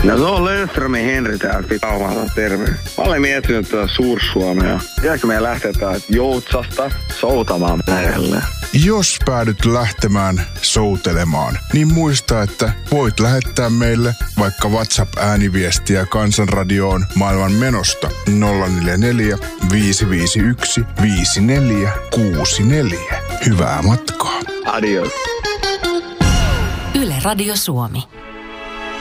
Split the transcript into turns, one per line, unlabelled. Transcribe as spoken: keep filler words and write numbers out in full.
No se on Löfströmin Henri täällä pitää terve. Mä olen miettinyt tätä Suur-Suomea. Jääkö meidän lähteä täältä Joutsasta soutamaan lähelle?
Jos päädyt lähtemään soutelemaan, niin muista, että voit lähettää meille vaikka WhatsApp-ääniviestiä Kansanradioon maailman menosta nolla neljä neljä, viisi viisi yksi, viisi neljä kuusi neljä. Hyvää matkaa.
Adios.
Yle Radio Suomi.